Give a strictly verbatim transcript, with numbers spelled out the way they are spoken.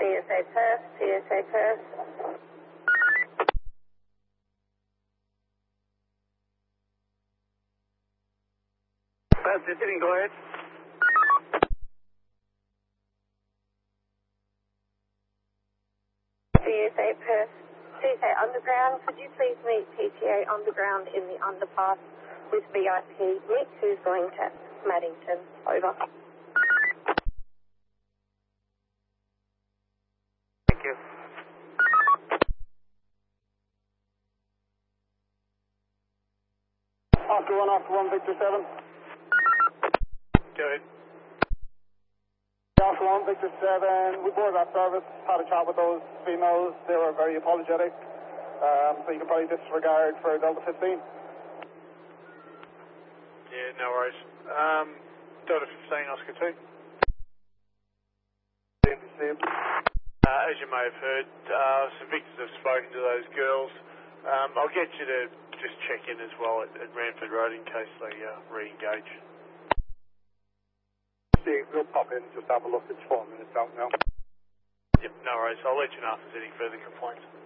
S A Perth, P S A Perth. Perth, just hitting, go ahead. P S A Perth, P S A Underground, could you please meet P T A Underground in the underpass with V I P Nick, who's going to Maddington? Over. Thank you. Oscar one, Oscar one, Victor seven. Go ahead. Oscar one, Victor seven, we boarded that service, had a chat with those females, they were very apologetic, um, so you can probably disregard for Delta fifteen. Yeah, no worries. Um, Delta fifteen, Oscar two. Uh, as you may have heard, uh, some victims have spoken to those girls. Um, I'll get you to just check in as well at, at Ranford Road in case they uh, re-engage. See, we'll pop in, just have a look, it's four minutes out now. Yep, no worries. I'll let you know if there's any further complaints.